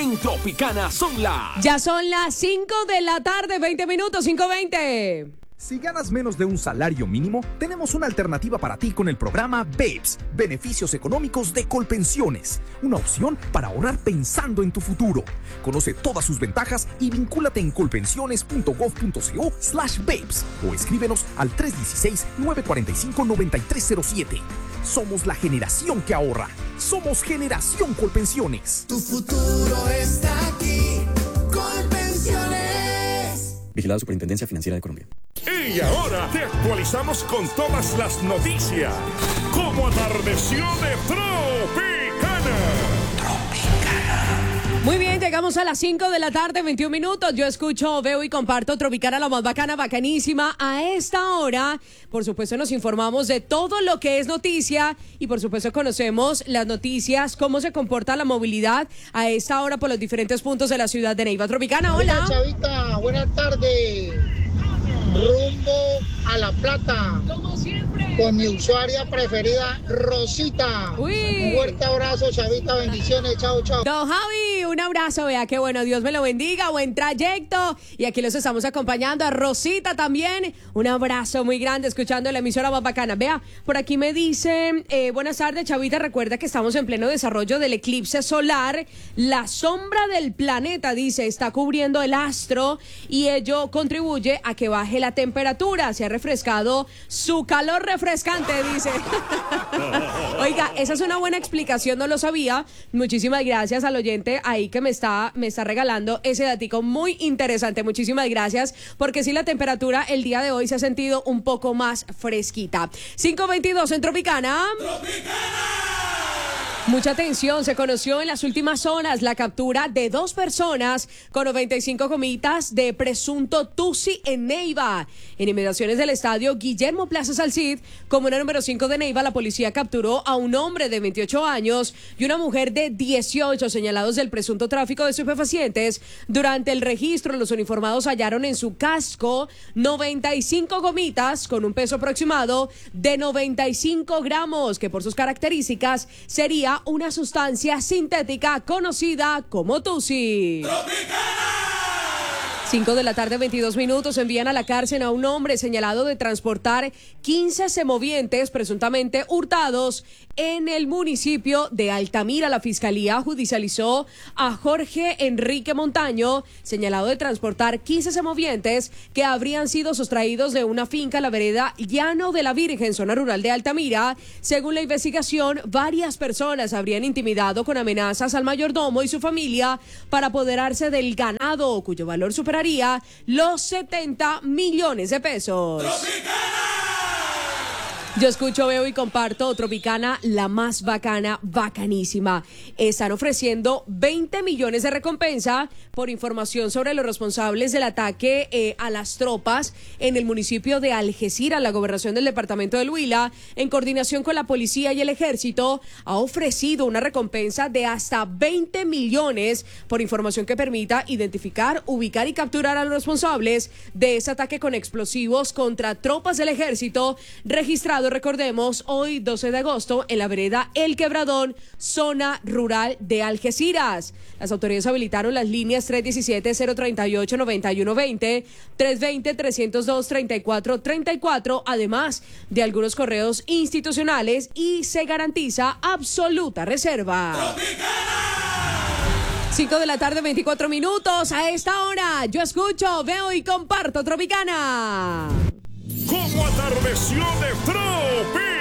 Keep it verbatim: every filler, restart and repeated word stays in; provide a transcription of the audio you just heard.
En Tropicana son las... Ya son las cinco de la tarde, veinte minutos, cinco veinte. Si ganas menos de un salario mínimo, tenemos una alternativa para ti con el programa BEPS, Beneficios Económicos de Colpensiones. Una opción para ahorrar pensando en tu futuro. Conoce todas sus ventajas y vincúlate en colpensiones.gov.co slash BEPS o escríbenos al tres uno seis, nueve cuatro cinco, nueve tres cero siete. Somos la generación que ahorra. Somos Generación Colpensiones. Tu futuro está aquí. Colpensiones. Vigilado Superintendencia Financiera de Colombia. Y ahora te actualizamos con todas las noticias. Como atardeció de Tropicana. Tropicana. Muy bien, llegamos a las cinco de la tarde, veintiún minutos. Yo escucho, veo y comparto Tropicana, la más bacana, bacanísima. A esta hora, por supuesto, nos informamos de todo lo que es noticia y, por supuesto, conocemos las noticias, cómo se comporta la movilidad a esta hora por los diferentes puntos de la ciudad de Neiva. Tropicana, hola. Hola, Chavita, buenas tardes. Rumbo a La Plata. Como siempre. Con mi usuaria preferida, Rosita. Uy. Un fuerte abrazo, Chavita, bendiciones, chao, chao. Don Javi, un abrazo, vea qué bueno, Dios me lo bendiga, buen trayecto. Y aquí los estamos acompañando, a Rosita también. Un abrazo muy grande, escuchando la emisora más bacana. Vea, por aquí me dicen, eh, buenas tardes, Chavita, recuerda que estamos en pleno desarrollo del eclipse solar. La sombra del planeta, dice, está cubriendo el astro y ello contribuye a que baje la temperatura. Se ha refrescado su calor refrescante, dice. Oiga, esa es una buena explicación, no lo sabía. Muchísimas gracias al oyente ahí que me está, me está regalando ese datico muy interesante. Muchísimas gracias, porque sí, la temperatura el día de hoy se ha sentido un poco más fresquita. cinco veintidós en Tropicana. ¡Tropicana! Mucha atención, se conoció en las últimas horas la captura de dos personas con noventa y cinco gomitas de presunto tusi en Neiva. En inmediaciones del estadio Guillermo Plaza Salcid, comuna número cinco de Neiva, la policía capturó a un hombre de veintiocho años y una mujer de dieciocho señalados del presunto tráfico de estupefacientes. Durante el registro, los uniformados hallaron en su casco noventa y cinco gomitas con un peso aproximado de noventa y cinco gramos, que por sus características sería una sustancia sintética conocida como tusi. cinco de la tarde, veintidós minutos, envían a la cárcel a un hombre señalado de transportar quince semovientes presuntamente hurtados en el municipio de Altamira. La fiscalía judicializó a Jorge Enrique Montaño, señalado de transportar quince semovientes que habrían sido sustraídos de una finca en la vereda Llano de la Virgen, zona rural de Altamira. Según la investigación, varias personas habrían intimidado con amenazas al mayordomo y su familia para apoderarse del ganado, cuyo valor supera los setenta millones de pesos. ¡Tropicana! Yo escucho, veo y comparto Tropicana, la más bacana, bacanísima. Están ofreciendo veinte millones de recompensa por información sobre los responsables del ataque eh, a las tropas en el municipio de Algeciras. La gobernación del departamento del Huila, en coordinación con la policía y el ejército, ha ofrecido una recompensa de hasta veinte millones por información que permita identificar, ubicar y capturar a los responsables de ese ataque con explosivos contra tropas del ejército, registrado, recordemos, hoy doce de agosto en la vereda El Quebradón, zona rural de Algeciras. Las autoridades habilitaron las líneas tres diecisiete, cero treinta y ocho, noventa y uno veinte, tres veinte, trescientos dos, treinta y cuatro treinta y cuatro, además de algunos correos institucionales, y se garantiza absoluta reserva. ¡Tropicana! cinco de la tarde, veinticuatro minutos. A esta hora yo escucho, veo y comparto Tropicana. Como atardeció de Tropicana.